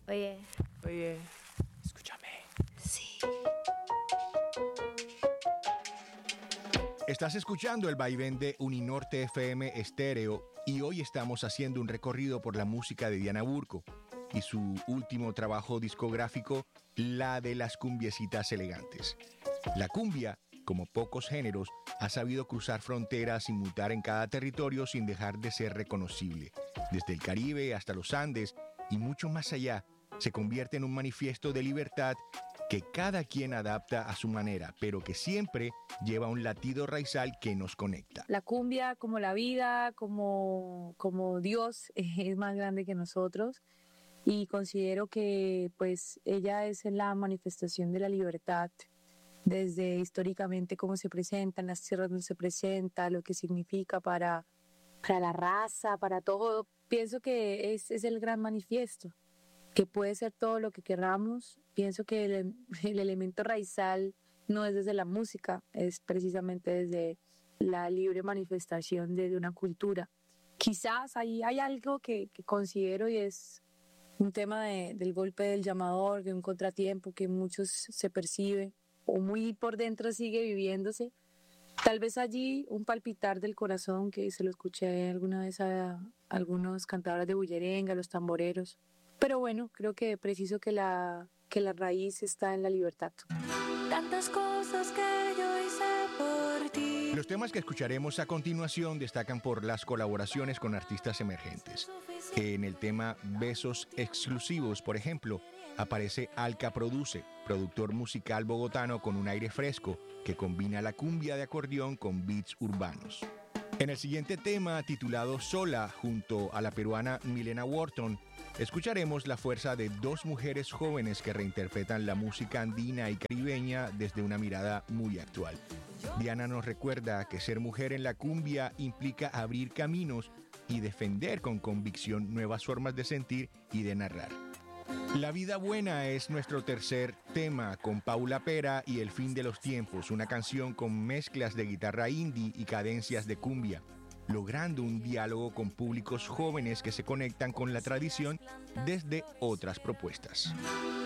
Oye, Oye, escúchame. sí. Estás escuchando el vaivén de Uninorte FM Estéreo y hoy estamos haciendo un recorrido por la música de Diana Burco y su último trabajo discográfico, la de las cumbiecitas elegantes. La cumbia, como pocos géneros, ha sabido cruzar fronteras y mutar en cada territorio sin dejar de ser reconocible. Desde el Caribe hasta los Andes y mucho más allá, se convierte en un manifiesto de libertad que cada quien adapta a su manera, pero que siempre lleva un latido raizal que nos conecta. La cumbia, como la vida, como Dios, es más grande que nosotros, y considero que pues ella es la manifestación de la libertad, desde históricamente cómo se presenta, en las tierras donde se presenta, lo que significa para la raza, para todo. Pienso que es el gran manifiesto, que puede ser todo lo que queramos. Pienso que el elemento raizal no es desde la música, es precisamente desde la libre manifestación de una cultura. Quizás hay algo que considero, y es un tema del golpe del llamador, de un contratiempo que muchos se percibe o muy por dentro sigue viviéndose. Tal vez allí un palpitar del corazón, que se lo escuché alguna vez a algunos cantadores de bullerenga, los tamboreros. Pero bueno, creo que preciso que la raíz está en la libertad. Tantas cosas que yo hice por ti. Los temas que escucharemos a continuación destacan por las colaboraciones con artistas emergentes. En el tema Besos Exclusivos, por ejemplo, aparece Alca Produce, productor musical bogotano con un aire fresco que combina la cumbia de acordeón con beats urbanos. En el siguiente tema, titulado Sola, junto a la peruana Milena Wharton, escucharemos la fuerza de dos mujeres jóvenes que reinterpretan la música andina y caribeña desde una mirada muy actual. Diana nos recuerda que ser mujer en la cumbia implica abrir caminos y defender con convicción nuevas formas de sentir y de narrar. La vida buena es nuestro tercer tema con Paula Pera y El fin de los tiempos, una canción con mezclas de guitarra indie y cadencias de cumbia, logrando un diálogo con públicos jóvenes que se conectan con la tradición desde otras propuestas.